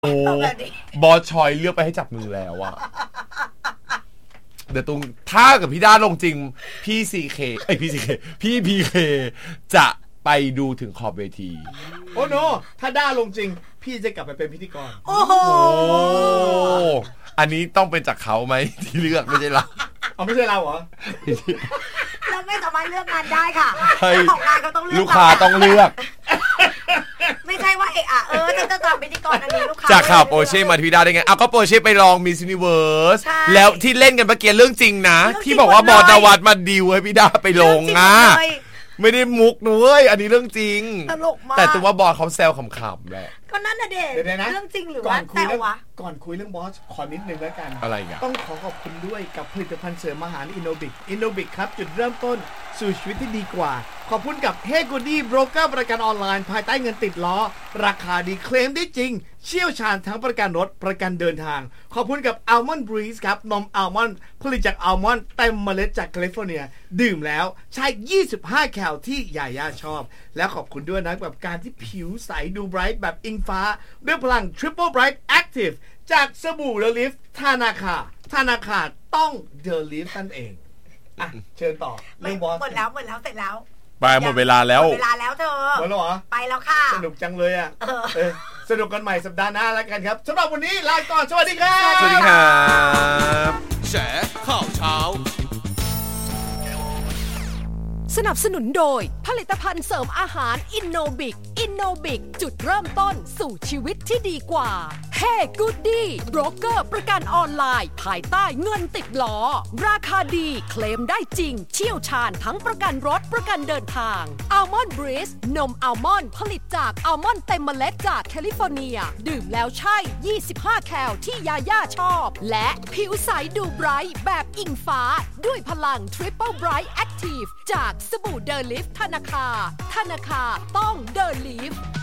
โอ้บอสชอยเลือกไปให้จับมือแล้วอะเดี๋ยวตรงถ้ากับพี่ด้าลงจริงพี่ซีเคพี่ซีเคพี่พีเคจะไปดูถึงขอบเวทีโอ้โนถ้าด้าลงจริงพี่จะกลับไปเป็นพิธีกรโอ้โหอันนี้ต้องเป็นจากเขาไหมที่เลือกไม่ใช่เราเอาไม่ใช่เราเหรอเราไม่สามารถเลือกงานได้ค่ะของงานเขาต้องเลือกลูกค้าต้องเลือกไม่ใช่ว่าจะทำพิธีกรอันนี้ลูกค้าจากข่าวโปเช่มาที่พี่ด้าได้ไงก็โปเช่ไปลองมิสยูนิเวิร์สแล้วที่เล่นกันเมื่อกี้เรื่องจริงนะที่บอกว่าบอลนวัดมาดิวให้พี่ด้าไปลงไม่ได้มุกนะเว้ยอันนี้เรื่องจริงตลกมากแต่ตัวว่าบอลเขาแซวขำๆแหละก็นั่นน่ะเด็กเรื่องจริงหรือว่าแต่วะก่อนคุยเรื่องบอสขอนิดนึงแล้วกันอะไรกันต้องขอบคุณด้วยกับผลิตภัณฑ์เสริมอาหารอินโนบิกครับจุดเริ่มต้นสู่ชีวิตที่ดีกว่าขอบคุณกับเฮกูดี้โบรกเกอร์ประกันออนไลน์ภายใต้เงินติดล้อราคาดีเคลมได้จริงเชี่ยวชาญทั้งประกันรถประกันเดินทางขอบคุณกับอัลมอนด์บรีซครับนมอัลมอนด์ผลิตจากอัลมอนด์เต็มเมล็ดจากแคลิฟอร์เนียดื่มแล้วใช้25แคลที่ยาย่าชอบและขอบคุณด้วยนะกับการที่ผิวใสดูไบรท์แบบอิงฟ้าด้วยพลัง Triple Bright Active จากสบู่เดลิฟธนาคารต้องเดลิฟนั่นเองอ่ะเชิญต่อเรื่องบอสหมดแล้วเสร็จแล้วไปหมดเวลาแล้วเธอหมดแล้วเหรอไปแล้วค่ะสนุกจังเลยอ่ะสนุกกันใหม่สัปดาห์หน้าแล้วกันครับสำหรับวันนี้ลาก่อนสวัสดีครับสวัสดีครับแฉข่าวเช้าสนับสนุนโดยผลิตภัณฑ์เสริมอาหารอินโนบิกจุดเริ่มต้นสู่ชีวิตที่ดีกว่าเฮ้กูดดี้โบรกเกอร์ประกันออนไลน์ภายใต้เงินติดล้อราคาดีเคลมได้จริงเชี่ยวชาญทั้งประกันรถประกันเดินทางอัลมอนด์บริสนมอัลมอนด์ผลิตจากอัลมอนด์เต็มเมล็ดจากแคลิฟอร์เนียดื่มแล้วใช่25แคลที่ยาย่าชอบและผิวใสดูไบรท์แบบอิงฟ้าด้วยพลัง Triple Bright Active จากสบู่เดลิฟธนาคารต้องเดลิฟ